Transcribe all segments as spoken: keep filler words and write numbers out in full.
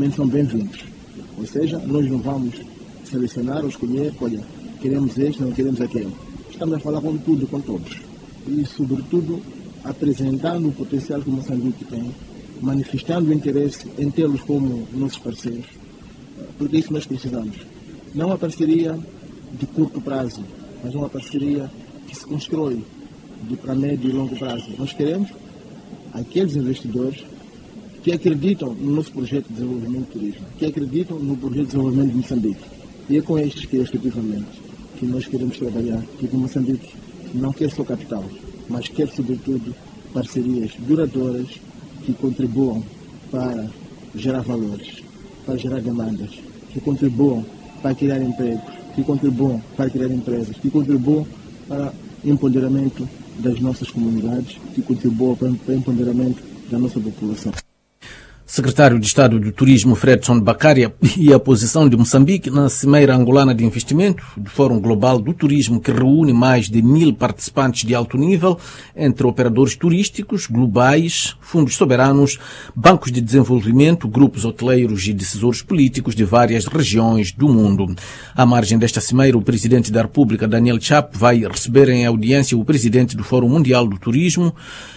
são bem-vindos. Ou seja, nós não vamos selecionar ou escolher, olha, queremos este, não queremos aquele. Estamos a falar com tudo, com todos. E, sobretudo, apresentando o potencial que o Moçambique tem, manifestando o interesse em tê-los como nossos parceiros, porque é isso que nós precisamos. Não uma parceria de curto prazo, mas uma parceria que se constrói de para médio e longo prazo. Nós queremos aqueles investidores que acreditam no nosso projeto de desenvolvimento do turismo, que acreditam no projeto de desenvolvimento de Moçambique. E é com estes que, efetivamente, que nós queremos trabalhar, que o Moçambique não quer só capital, mas quer, sobretudo, parcerias duradouras que contribuam para gerar valores, para gerar demandas, que contribuam para criar empregos, que contribuam para criar empresas, que contribuam para o empoderamento das nossas comunidades, que contribuam para o empoderamento da nossa população. Secretário de Estado do Turismo, Fredson Bacária, e a posição de Moçambique na Cimeira Angolana de Investimento do Fórum Global do Turismo, que reúne mais de mil participantes de alto nível, entre operadores turísticos, globais, fundos soberanos, bancos de desenvolvimento, grupos hoteleiros e decisores políticos de várias regiões do mundo. À margem desta cimeira, o Presidente da República, Daniel Chapo, vai receber em audiência o Presidente do Fórum Mundial do Turismo,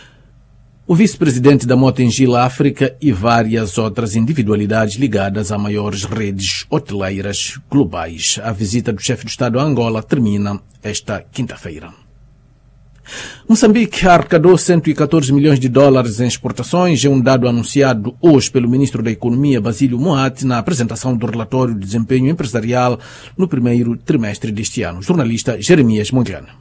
o vice-presidente da Motengil África e várias outras individualidades ligadas a maiores redes hoteleiras globais. A visita do chefe de Estado a Angola termina esta quinta-feira. Moçambique arrecadou cento e catorze milhões de dólares em exportações, é um dado anunciado hoje pelo ministro da Economia, Basílio Moati, na apresentação do relatório de desempenho empresarial no primeiro trimestre deste ano. Jornalista Jeremias Mondlane.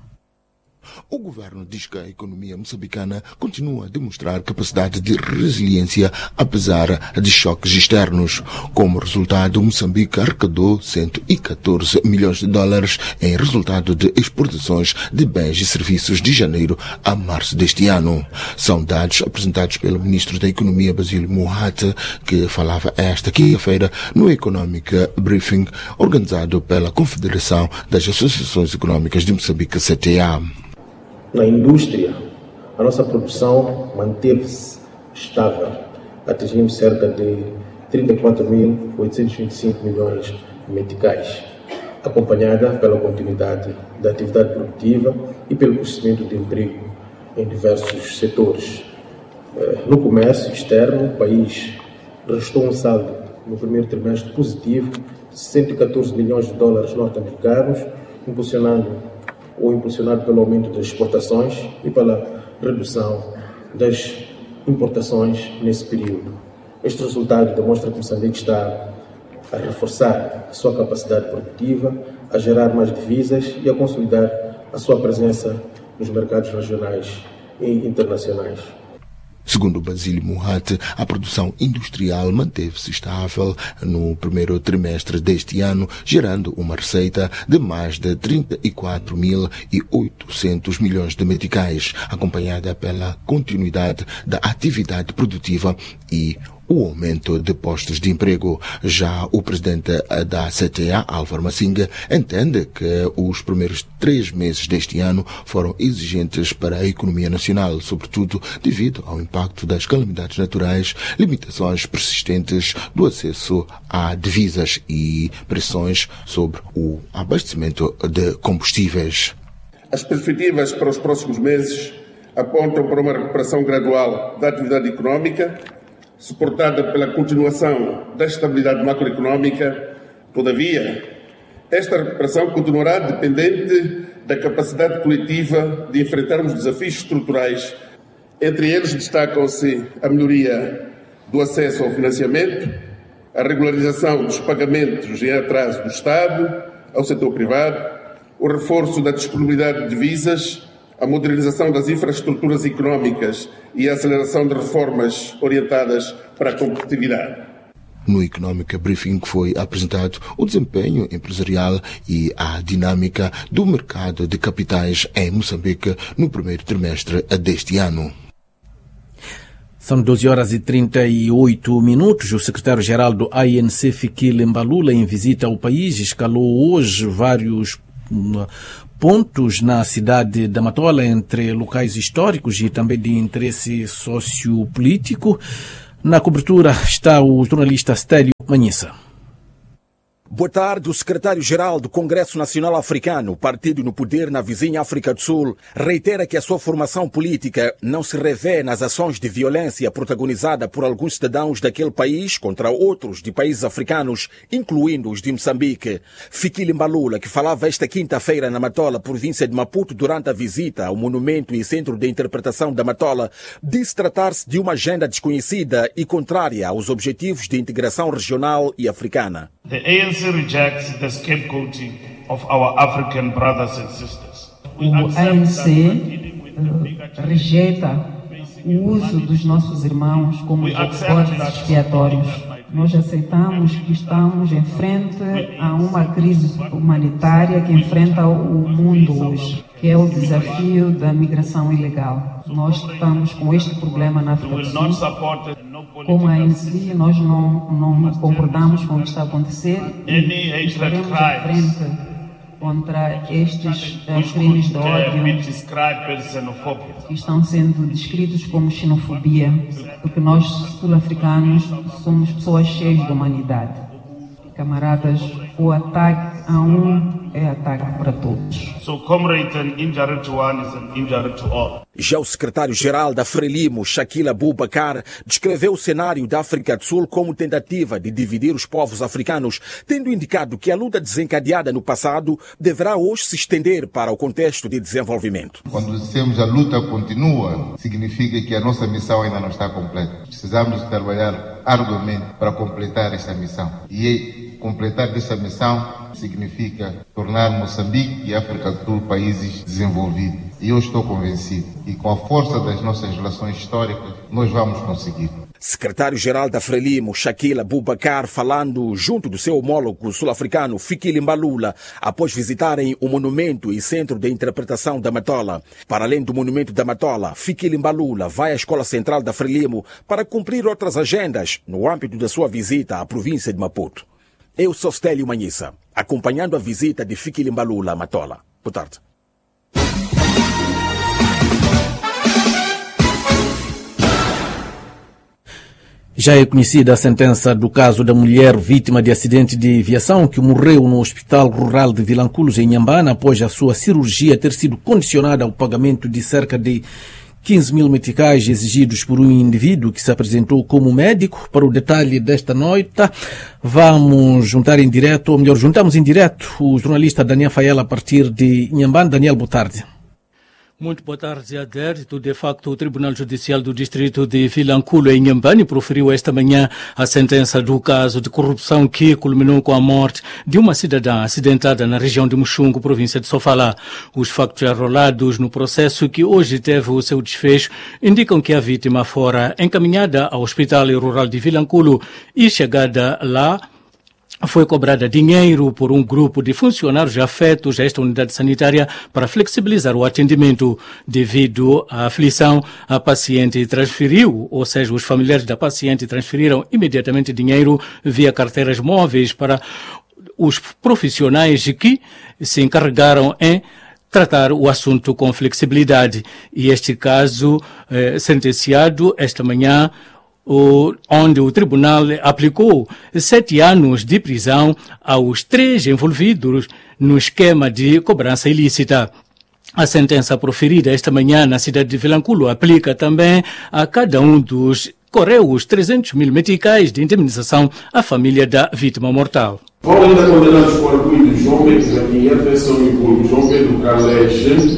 O governo diz que a economia moçambicana continua a demonstrar capacidade de resiliência apesar de choques externos. Como resultado, Moçambique arrecadou cento e catorze milhões de dólares em resultado de exportações de bens e serviços de janeiro a março deste ano. São dados apresentados pelo ministro da Economia, Basílio Moati, que falava esta quinta-feira no Economic Briefing organizado pela Confederação das Associações Econômicas de Moçambique, C T A. Na indústria, a nossa produção manteve-se estável. Atingimos cerca de trinta e quatro mil oitocentos e vinte e cinco milhões de meticais, acompanhada pela continuidade da atividade produtiva e pelo crescimento de emprego em diversos setores. No comércio externo, o país registrou um saldo no primeiro trimestre positivo de cento e catorze milhões de dólares norte-americanos, impulsionando ou impulsionado pelo aumento das exportações e pela redução das importações nesse período. Este resultado demonstra que Moçambique está a reforçar a sua capacidade produtiva, a gerar mais divisas e a consolidar a sua presença nos mercados regionais e internacionais. Segundo Basílio Moati, a produção industrial manteve-se estável no primeiro trimestre deste ano, gerando uma receita de mais de trinta e quatro mil e oitocentos milhões de meticais, acompanhada pela continuidade da atividade produtiva e o aumento de postos de emprego. Já o presidente da C T A, Álvaro Massinga, entende que os primeiros três meses deste ano foram exigentes para a economia nacional, sobretudo devido ao impacto das calamidades naturais, limitações persistentes do acesso a divisas e pressões sobre o abastecimento de combustíveis. As perspectivas para os próximos meses apontam para uma recuperação gradual da atividade económica, suportada pela continuação da estabilidade macroeconómica. Todavia, esta recuperação continuará dependente da capacidade coletiva de enfrentarmos desafios estruturais. Entre eles destacam-se a melhoria do acesso ao financiamento, a regularização dos pagamentos em atraso do Estado ao setor privado, o reforço da disponibilidade de divisas, a modernização das infraestruturas económicas e a aceleração de reformas orientadas para a competitividade. No Economic Briefing foi apresentado o desempenho empresarial e a dinâmica do mercado de capitais em Moçambique no primeiro trimestre deste ano. São doze horas e trinta e oito minutos. O secretário-geral do A N C, Fikile Mbalula, em visita ao país, escalou hoje vários pontos na cidade da Matola, entre locais históricos e também de interesse sociopolítico. Na cobertura está o jornalista Stélio Manhissa. Boa tarde. O secretário-geral do Congresso Nacional Africano, partido no poder na vizinha África do Sul, reitera que a sua formação política não se revê nas ações de violência protagonizada por alguns cidadãos daquele país contra outros de países africanos, incluindo os de Moçambique. Fikile Mbalula, que falava esta quinta-feira na Matola, província de Maputo, durante a visita ao monumento e centro de interpretação da Matola, disse tratar-se de uma agenda desconhecida e contrária aos objetivos de integração regional e africana. The A N C rejects the scapegoating of our African brothers and sisters. O A N C uh, rejeita o uso dos nossos irmãos como botes expiatórios. Nós aceitamos que estamos em frente a uma crise humanitária que enfrenta o mundo hoje, que é o desafio da migração ilegal. Nós estamos com este problema na África do Sul. Como a A N C, nós não, não concordamos com o que está a acontecer e estaremos em frente contra estes uh, crimes de ódio que estão sendo descritos como xenofobia, porque nós, sul-africanos, somos pessoas cheias de humanidade. Camaradas, o ataque a um é ataque para todos. So, comrade, an injury to one is an injury to all. Já o secretário-geral da Frelimo, Shaquille Abubakar, descreveu o cenário da África do Sul como tentativa de dividir os povos africanos, tendo indicado que a luta desencadeada no passado deverá hoje se estender para o contexto de desenvolvimento. Quando dissemos a luta continua, significa que a nossa missão ainda não está completa. Precisamos trabalhar arduamente para completar esta missão. E completar essa missão significa tornar Moçambique e África do Sul países desenvolvidos. E eu estou convencido que com a força das nossas relações históricas nós vamos conseguir. Secretário-geral da Frelimo, Shaquille Abubakar, falando junto do seu homólogo sul-africano Fikile Mbalula, após visitarem o monumento e centro de interpretação da Matola. Para além do monumento da Matola, Fikile Mbalula vai à Escola Central da Frelimo para cumprir outras agendas no âmbito da sua visita à província de Maputo. Eu sou Stélio Manhissa, acompanhando a visita de Fikile Mbalula à Matola. Boa tarde. Já é conhecida a sentença do caso da mulher vítima de acidente de aviação que morreu no Hospital Rural de Vilanculos, em Inhambane, após a sua cirurgia ter sido condicionada ao pagamento de cerca de quinze mil meticais exigidos por um indivíduo que se apresentou como médico. Para o detalhe desta noite, vamos juntar em direto, ou melhor, juntamos em direto o jornalista Daniel Faela a partir de Inhambane. Daniel, boa tarde. Muito boa tarde, Adérito. De facto, o Tribunal Judicial do Distrito de Vilanculo, em Inhambane, proferiu esta manhã a sentença do caso de corrupção que culminou com a morte de uma cidadã acidentada na região de Muxungu, província de Sofala. Os factos arrolados no processo, que hoje teve o seu desfecho, indicam que a vítima fora encaminhada ao Hospital Rural de Vilanculo e, chegada lá, foi cobrada dinheiro por um grupo de funcionários afetos a esta unidade sanitária para flexibilizar o atendimento. Devido à aflição, a paciente transferiu, ou seja, os familiares da paciente transferiram imediatamente dinheiro via carteiras móveis para os profissionais que se encarregaram em tratar o assunto com flexibilidade. E este caso, eh, sentenciado esta manhã, O, onde o tribunal aplicou sete anos de prisão aos três envolvidos no esquema de cobrança ilícita. A sentença proferida esta manhã na cidade de Vilanculo aplica também a cada um dos coreus trezentos mil meticais de indemnização à família da vítima mortal. Foram ainda condenados com arguido João Pedro da Pinheiro, pensão em curso, João Pedro Carles,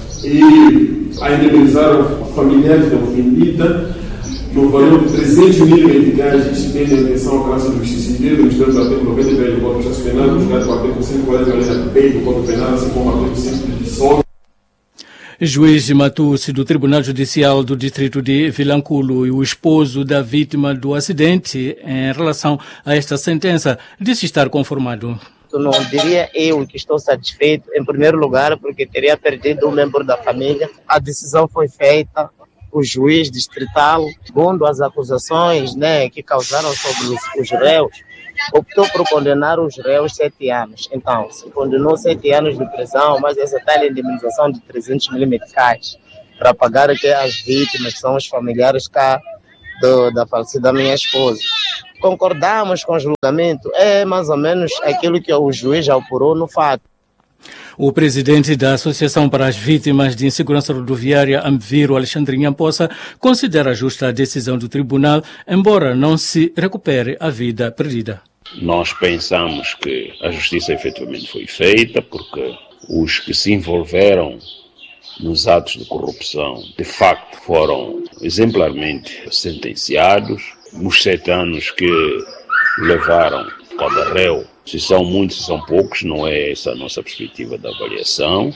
e a indemnizar os familiares da ofendida no valor de trezentos mil meticais de estipêndio de atenção à classe do justiceiro, no estado do artigo noventa e três do Código Processo Penal, no estado do artigo cento e quarenta e oito B do Código Penal, assim como o artigo cento e dezoito. Juiz Matucci do Tribunal Judicial do Distrito de Vilanculo e o esposo da vítima do acidente, em relação a esta sentença, disse estar conformado. Não diria eu que estou satisfeito, em primeiro lugar, porque teria perdido um membro da família. A decisão foi feita. O juiz distrital, segundo as acusações, né, que causaram sobre os, os réus, optou por condenar os réus sete anos. Então, se condenou sete anos de prisão, mas essa tal indemnização de trezentos mil meticais para pagar aqui as vítimas, que são os familiares cá do, da falecida minha esposa. Concordamos com o julgamento, é mais ou menos aquilo que o juiz apurou no fato. O presidente da Associação para as Vítimas de Insegurança Rodoviária, AMVIRO, Alexandre Nyamposa, considera justa a decisão do tribunal, embora não se recupere a vida perdida. Nós pensamos que a justiça efetivamente foi feita, porque os que se envolveram nos atos de corrupção, de facto, foram exemplarmente sentenciados. Os sete anos que levaram cada réu, se são muitos, se são poucos, não é essa a nossa perspectiva da avaliação.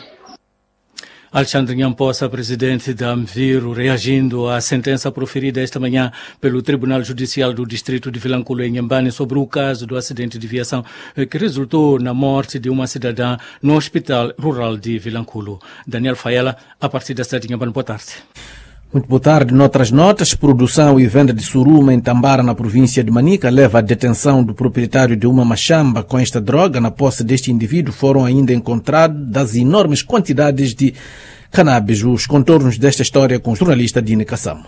Alexandre Nyamposa, presidente da AMVIRO, reagindo à sentença proferida esta manhã pelo Tribunal Judicial do Distrito de Vilanculo, em Inhambane, sobre o caso do acidente de viação que resultou na morte de uma cidadã no Hospital Rural de Vilanculo. Daniel Faela, a partir da cidade de Inhambane, boa tarde. Muito boa tarde. Noutras notas, produção e venda de suruma em Tambara, na província de Manica, leva à detenção do proprietário de uma machamba com esta droga. Na posse deste indivíduo foram ainda encontradas enormes quantidades de cannabis. Os contornos desta história com o jornalista Dine Kassamo.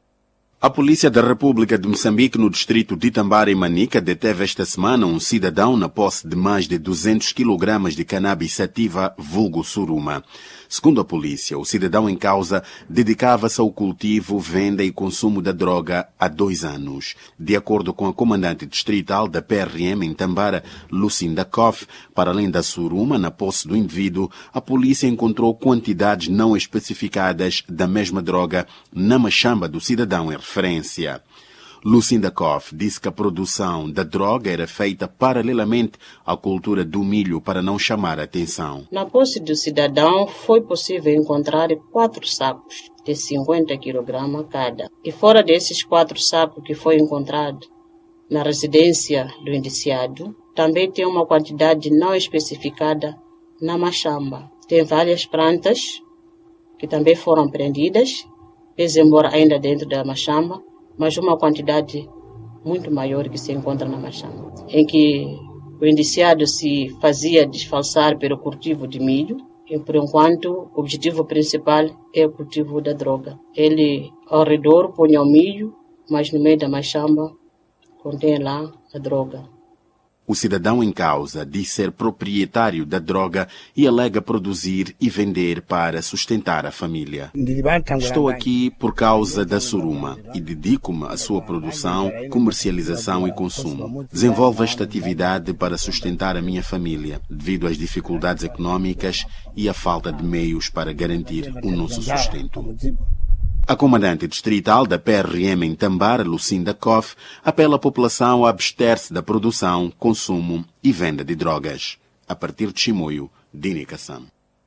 A Polícia da República de Moçambique, no distrito de Tambara e Manica, deteve esta semana um cidadão na posse de mais de duzentos quilogramas de cannabis sativa, vulgo suruma. Segundo a polícia, o cidadão em causa dedicava-se ao cultivo, venda e consumo da droga há dois anos. De acordo com a comandante distrital da P R M em Tambara, Lucinda Koff, para além da suruma, na posse do indivíduo, a polícia encontrou quantidades não especificadas da mesma droga na machamba do cidadão em referência. Lucinda Koff disse que a produção da droga era feita paralelamente à cultura do milho para não chamar a atenção. Na posse do cidadão foi possível encontrar quatro sacos de cinquenta quilogramas cada. E fora desses quatro sacos que foi encontrado na residência do indiciado, também tem uma quantidade não especificada na machamba. Tem várias plantas que também foram prendidas, embora ainda dentro da machamba, mas uma quantidade muito maior que se encontra na machamba, em que o indiciado se fazia disfarçar pelo cultivo de milho, e por enquanto o objetivo principal é o cultivo da droga. Ele ao redor punha o milho, mas no meio da machamba contém lá a droga. O cidadão em causa diz ser proprietário da droga e alega produzir e vender para sustentar a família. Estou aqui por causa da suruma e dedico-me à sua produção, comercialização e consumo. Desenvolvo esta atividade para sustentar a minha família, devido às dificuldades econômicas e à falta de meios para garantir o nosso sustento. A comandante distrital da P R M em Tambara, Lucinda Koff, apela à população a abster-se da produção, consumo e venda de drogas. A partir de Chimoio, Dini Kassam.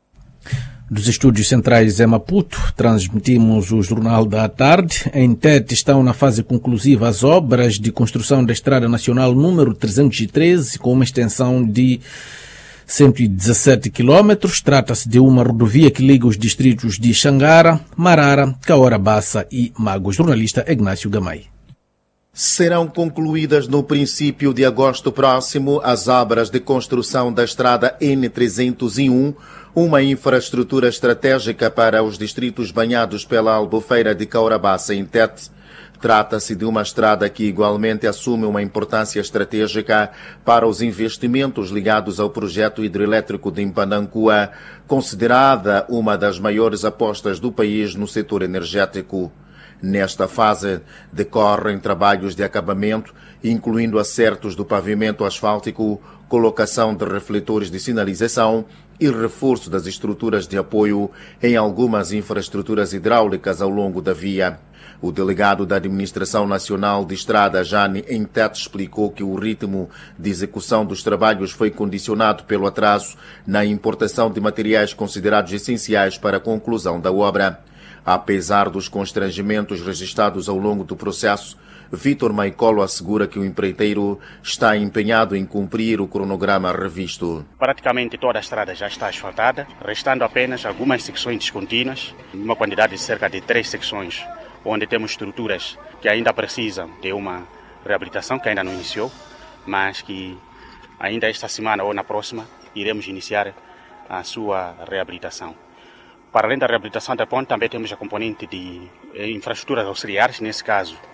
Dos estúdios centrais em Maputo, transmitimos o Jornal da Tarde. Em Tete estão na fase conclusiva as obras de construção da Estrada Nacional número trezentos e treze, com uma extensão de cento e dezassete quilômetros. Trata-se de uma rodovia que liga os distritos de Xangara, Marara, Caora Bassa e Mago. Jornalista Ignácio Gamay. Serão concluídas no princípio de agosto próximo as obras de construção da estrada N trezentos e um, uma infraestrutura estratégica para os distritos banhados pela Albufeira de Caora Bassa em Tete. Trata-se de uma estrada que igualmente assume uma importância estratégica para os investimentos ligados ao projeto hidrelétrico de Impanancua, considerada uma das maiores apostas do país no setor energético. Nesta fase, decorrem trabalhos de acabamento, incluindo acertos do pavimento asfáltico, colocação de refletores de sinalização e reforço das estruturas de apoio em algumas infraestruturas hidráulicas ao longo da via. O delegado da Administração Nacional de Estrada, Jane em Tete, explicou que o ritmo de execução dos trabalhos foi condicionado pelo atraso na importação de materiais considerados essenciais para a conclusão da obra. Apesar dos constrangimentos registrados ao longo do processo, Vítor Maicolo assegura que o empreiteiro está empenhado em cumprir o cronograma revisto. Praticamente toda a estrada já está asfaltada, restando apenas algumas secções descontínuas, uma quantidade de cerca de três secções, onde temos estruturas que ainda precisam de uma reabilitação, que ainda não iniciou, mas que ainda esta semana ou na próxima iremos iniciar a sua reabilitação. Para além da reabilitação da ponte, também temos a componente de infraestruturas auxiliares, nesse caso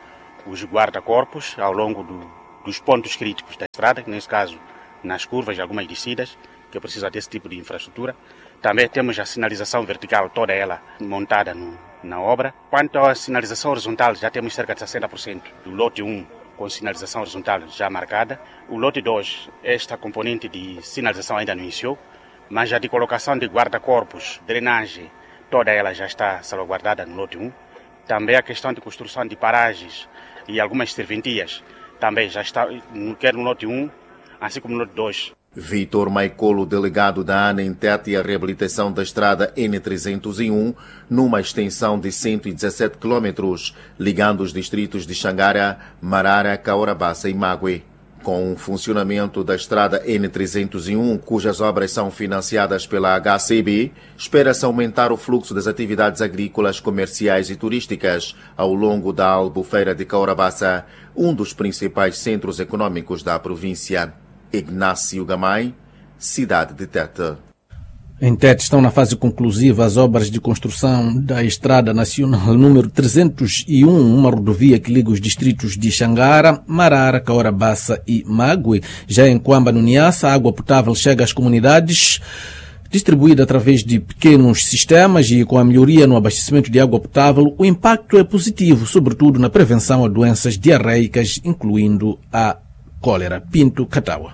os guarda-corpos ao longo do, dos pontos críticos da estrada, que nesse caso nas curvas e algumas descidas, que precisa desse tipo de infraestrutura. Também temos a sinalização vertical, toda ela montada no, na obra. Quanto à sinalização horizontal, já temos cerca de sessenta por cento do lote um com sinalização horizontal já marcada. O lote dois, esta componente de sinalização ainda não iniciou, mas a de colocação de guarda-corpos, drenagem, toda ela já está salvaguardada no lote um. Também a questão de construção de paragens e algumas serventias também já está, quer no lote um, assim como no lote dois. Vitor Maicolo, delegado da ANENTET e a reabilitação da estrada N trezentos e um, numa extensão de cento e dezassete quilômetros, ligando os distritos de Xangara, Marara, Caorabassa e Mague. Com o funcionamento da estrada N trezentos e um, cujas obras são financiadas pela H C B, espera-se aumentar o fluxo das atividades agrícolas, comerciais e turísticas ao longo da Albufeira de Caorabassa, um dos principais centros econômicos da província. Ignácio Gamay, cidade de Tete. Em Tete estão na fase conclusiva as obras de construção da Estrada Nacional número trezentos e um, uma rodovia que liga os distritos de Xangara, Marara, Caorabassa e Mague. Já em Quamba, no Niassa, a água potável chega às comunidades, distribuída através de pequenos sistemas, e com a melhoria no abastecimento de água potável, o impacto é positivo, sobretudo na prevenção a doenças diarreicas, incluindo a cólera. Pinto Catawa.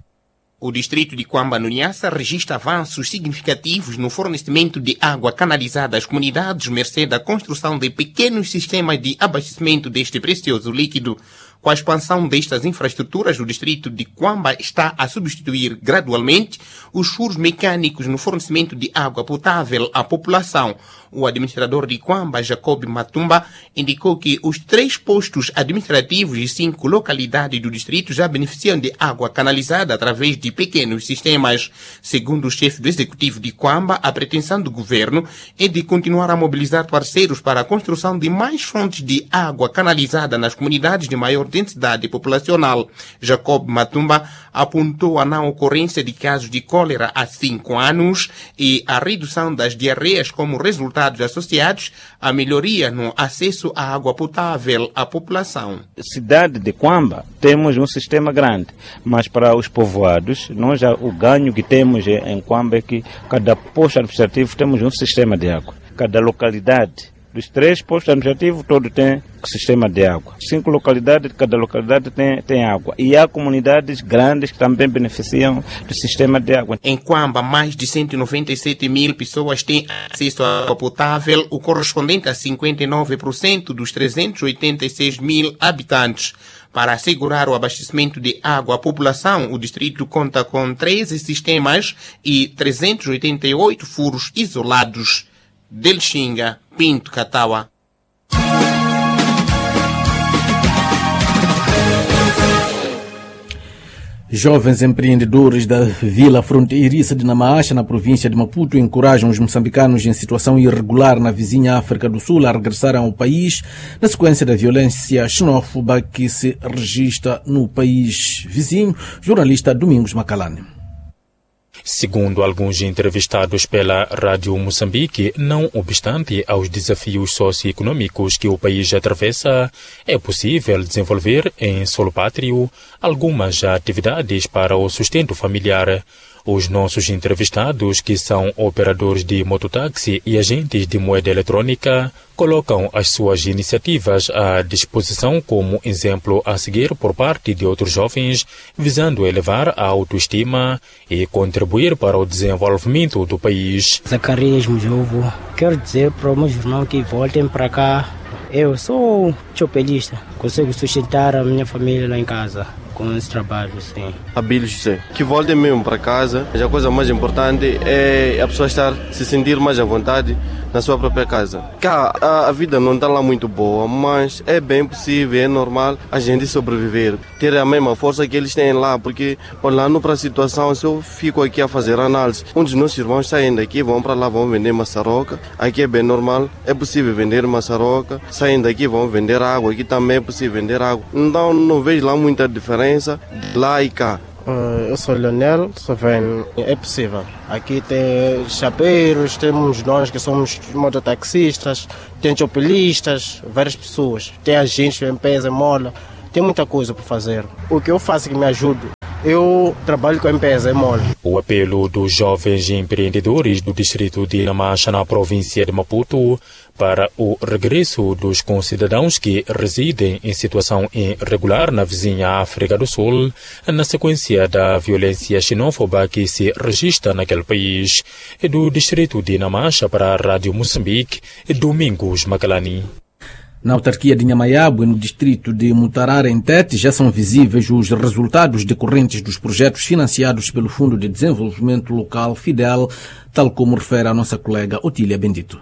O distrito de Quamba, no Niassa, registra avanços significativos no fornecimento de água canalizada às comunidades, mercê da construção de pequenos sistemas de abastecimento deste precioso líquido. Com a expansão destas infraestruturas, o distrito de Quamba está a substituir gradualmente os furos mecânicos no fornecimento de água potável à população. O administrador de Quamba, Jacob Matumba, indicou que os três postos administrativos e cinco localidades do distrito já beneficiam de água canalizada através de pequenos sistemas. Segundo o chefe do executivo de Quamba, a pretensão do governo é de continuar a mobilizar parceiros para a construção de mais fontes de água canalizada nas comunidades de maior densidade populacional. Jacob Matumba apontou a não ocorrência de casos de cólera há cinco anos e a redução das diarreias como resultados associados à melhoria no acesso à água potável à população. Cidade de Quamba temos um sistema grande, mas para os povoados, nós já, o ganho que temos em Quamba é que cada posto administrativo temos um sistema de água. Cada localidade dos três postos administrativos, todo tem sistema de água. Cinco localidades, cada localidade tem, tem água. E há comunidades grandes que também beneficiam do sistema de água. Em Quamba, mais de cento e noventa e sete mil pessoas têm acesso à água potável, o correspondente a cinquenta e nove por cento dos trezentos e oitenta e seis mil habitantes. Para assegurar o abastecimento de água à população, o distrito conta com treze sistemas e trezentos e oitenta e oito furos isolados. Del Xinga, Pinto Catawa. Jovens empreendedores da vila fronteiriça de Namaacha, na província de Maputo, encorajam os moçambicanos em situação irregular na vizinha África do Sul a regressar ao país na sequência da violência xenófoba que se registra no país vizinho. Jornalista Domingos Macalane. Segundo alguns entrevistados pela Rádio Moçambique, não obstante aos desafios socioeconômicos que o país atravessa, é possível desenvolver em solo pátrio algumas atividades para o sustento familiar. Os nossos entrevistados, que são operadores de mototáxi e agentes de moeda eletrônica, colocam as suas iniciativas à disposição como exemplo a seguir por parte de outros jovens, visando elevar a autoestima e contribuir para o desenvolvimento do país. Zacarias Mujovo, quero dizer para os meus irmãos que voltem para cá. Eu sou chopelista, consigo sustentar a minha família lá em casa com esse trabalho, sim. Abílio José, que voltem mesmo para casa. A coisa mais importante é a pessoa estar, se sentir mais à vontade na sua própria casa. Cá a, a vida não está lá muito boa, mas é bem possível, é normal a gente sobreviver, ter a mesma força que eles têm lá, porque olhando para a situação, se eu fico aqui a fazer análise, um dos nossos irmãos saem daqui, vão para lá, vão vender maçaroca, aqui é bem normal, é possível vender maçaroca, saem daqui, vão vender água, aqui também é possível vender água, então não vejo lá muita diferença de lá e cá. Eu sou Leonel, sou velho. É possível. Aqui tem chapeiros, temos nós que somos mototaxistas, tem chopelistas, várias pessoas. Tem agentes de empresa, mola. Tem muita coisa para fazer. O que eu faço que me ajuda, eu trabalho com a empresa, é mole. O apelo dos jovens empreendedores do distrito de Namacha, na província de Maputo, para o regresso dos concidadãos que residem em situação irregular na vizinha África do Sul, na sequência da violência xenófoba que se registra naquele país. Do distrito de Namacha para a Rádio Moçambique, Domingos Macalani. Na autarquia de Nhamaiabe, no distrito de Mutarara, em Tete, já são visíveis os resultados decorrentes dos projetos financiados pelo Fundo de Desenvolvimento Local, FIDEL, tal como refere a nossa colega Otília Bendito.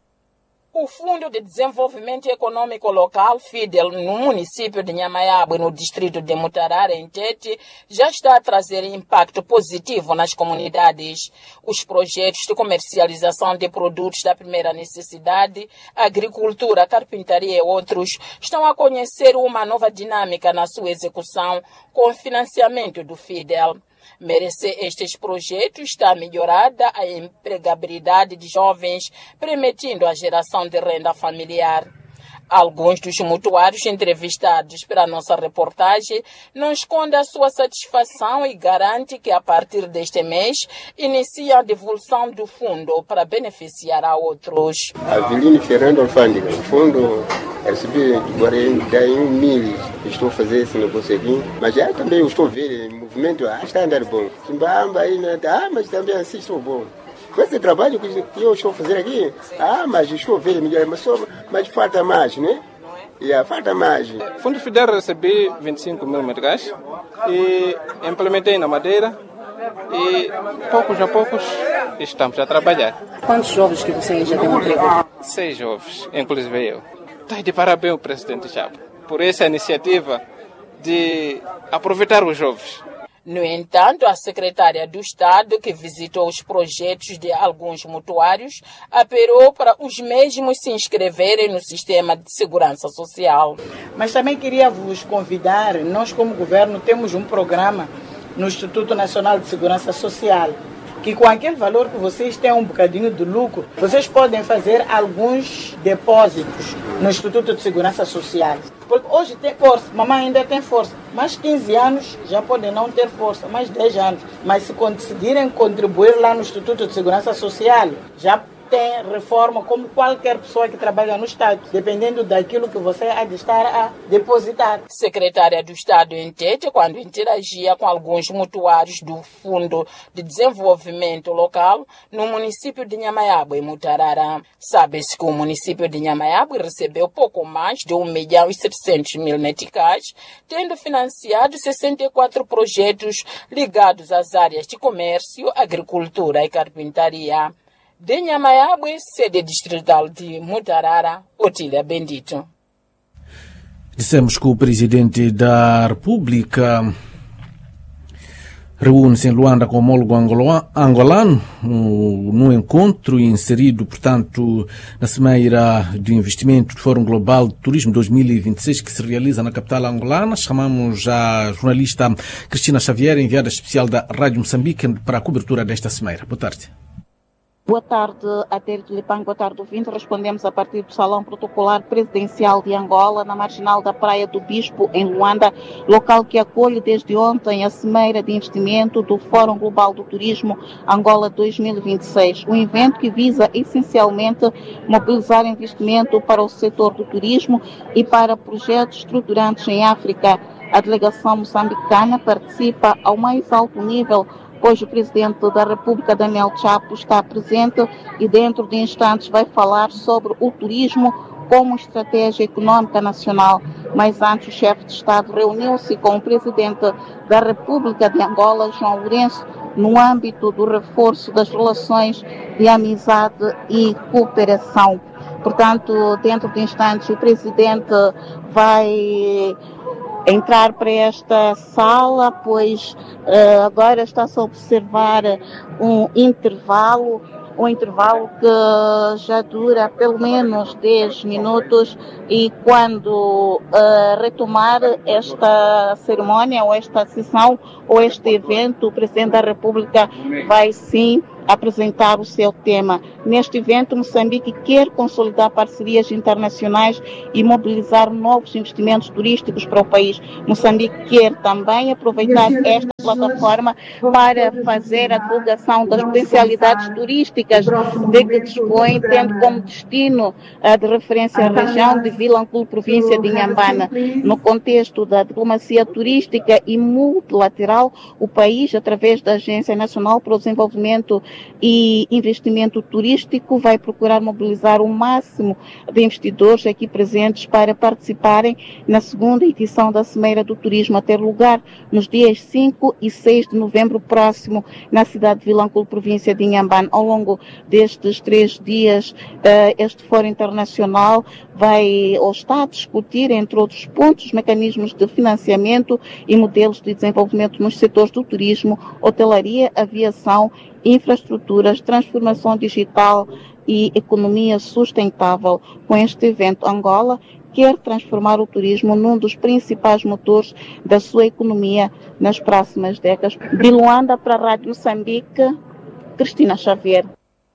O Fundo de Desenvolvimento Econômico Local, FIDEL, no município de Nhamaiabe, no distrito de Mutarara, em Tete, já está a trazer impacto positivo nas comunidades. Os projetos de comercialização de produtos da primeira necessidade, agricultura, carpintaria e outros, estão a conhecer uma nova dinâmica na sua execução com financiamento do FIDEL. Merecer estes projetos está melhorada a empregabilidade de jovens, permitindo a geração de renda familiar. Alguns dos mutuários entrevistados pela nossa reportagem não escondem a sua satisfação e garante que a partir deste mês inicia a devolução do fundo para beneficiar a outros. Avelino Fernando Alfândega, o fundo recebi quarenta e um mil, estou a fazer esse negócio aqui, mas já também eu estou a ver o movimento, ah, está a andar bom. Chimbamba aí, ah, mas também assim estou bom. Com esse trabalho que eu estou a fazer aqui, ah, mas estou a ver melhor, mas, só, mas falta mais, né? Yeah, falta mais. Fundo FIDEL recebi vinte e cinco mil meticais e implementei na Madeira e poucos a poucos estamos a trabalhar. Quantos jovens que você já tem emprego? Seis jovens, inclusive eu. Está de parabéns o presidente Chapo por essa iniciativa de aproveitar os jovens. No entanto, a secretária do Estado, que visitou os projetos de alguns mutuários, apelou para os mesmos se inscreverem no sistema de segurança social. Mas também queria vos convidar, nós como governo temos um programa no Instituto Nacional de Segurança Social, que com aquele valor que vocês têm um bocadinho de lucro, vocês podem fazer alguns depósitos no Instituto de Segurança Social. Porque hoje tem força, mamãe ainda tem força, mas quinze anos já podem não ter força, mais dez anos. Mas se conseguirem contribuir lá no Instituto de Segurança Social, já tem reforma como qualquer pessoa que trabalha no Estado, dependendo daquilo que você há de estar a depositar. Secretária do Estado em Tete, quando interagia com alguns mutuários do Fundo de Desenvolvimento Local no município de Nhamaiabe, em Mutarara. Sabe-se que o município de Nhamaiabe recebeu pouco mais de um milhão e setecentos mil meticais, tendo financiado sessenta e quatro projetos ligados às áreas de comércio, agricultura e carpintaria. De Nhamaiabe, sede distrital de Mutarara, Otília Bendito. Dissemos que o presidente da República reúne-se em Luanda com o homólogo angolano no encontro inserido, portanto, na Cimeira de Investimento do Fórum Global de Turismo dois mil e vinte e seis, que se realiza na capital angolana. Chamamos a jornalista Cristina Xavier, enviada especial da Rádio Moçambique, para a cobertura desta cimeira. Boa tarde. Boa tarde, Atério de Lipango. Boa tarde, ouvinte. Respondemos a partir do Salão Protocolar Presidencial de Angola, na marginal da Praia do Bispo, em Luanda, local que acolhe desde ontem a Cimeira de Investimento do Fórum Global do Turismo Angola dois mil e vinte e seis. Um evento que visa essencialmente mobilizar investimento para o setor do turismo e para projetos estruturantes em África. A delegação moçambicana participa ao mais alto nível, pois o presidente da República, Daniel Chapo, está presente e dentro de instantes vai falar sobre o turismo como estratégia econômica nacional. Mas antes, o chefe de Estado reuniu-se com o presidente da República de Angola, João Lourenço, no âmbito do reforço das relações de amizade e cooperação. Portanto, dentro de instantes, o presidente vai entrar para esta sala, pois uh, agora está-se a observar um intervalo um intervalo que já dura pelo menos dez minutos e quando uh, retomar esta cerimônia ou esta sessão ou este evento, o Presidente da República vai sim apresentar o seu tema. Neste evento, Moçambique quer consolidar parcerias internacionais e mobilizar novos investimentos turísticos para o país. Moçambique quer também aproveitar esta plataforma para fazer a divulgação das potencialidades turísticas de que dispõe, tendo como destino uh, de referência a região de Vilanculo, província de Inhambane. No contexto da diplomacia turística e multilateral, o país, através da Agência Nacional para o Desenvolvimento e Investimento Turístico, vai procurar mobilizar o máximo de investidores aqui presentes para participarem na segunda edição da Cimeira do Turismo, a ter lugar nos dias cinco e seis de novembro próximo, na cidade de Vilanculo, província de Inhambane. Ao longo destes três dias, este fórum internacional vai ou está a discutir, entre outros pontos, mecanismos de financiamento e modelos de desenvolvimento nos setores do turismo, hotelaria, aviação, infraestruturas, transformação digital e economia sustentável. Com este evento, Angola quer transformar o turismo num dos principais motores da sua economia nas próximas décadas. De Luanda para a Rádio Moçambique, Cristina Xavier.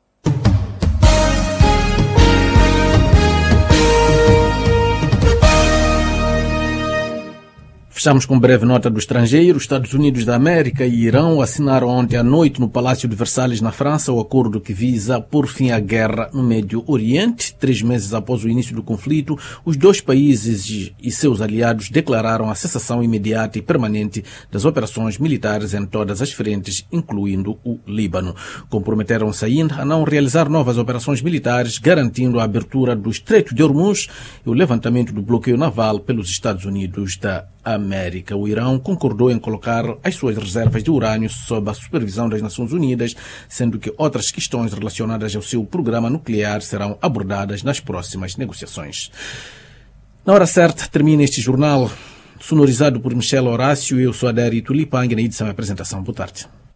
Fechamos com breve nota do estrangeiro. Os Estados Unidos da América e Irão assinaram ontem à noite no Palácio de Versalhes, na França, o acordo que visa pôr fim à guerra no Médio Oriente. Três meses após o início do conflito, os dois países e seus aliados declararam a cessação imediata e permanente das operações militares em todas as frentes, incluindo o Líbano. Comprometeram-se ainda a não realizar novas operações militares, garantindo a abertura do Estreito de Hormuz e o levantamento do bloqueio naval pelos Estados Unidos da América. O Irão concordou em colocar as suas reservas de urânio sob a supervisão das Nações Unidas, sendo que outras questões relacionadas ao seu programa nuclear serão abordadas nas próximas negociações. Na hora certa, termina este jornal, sonorizado por Michel Horácio. Eu sou Adério Tulipang, na edição e apresentação. Boa tarde.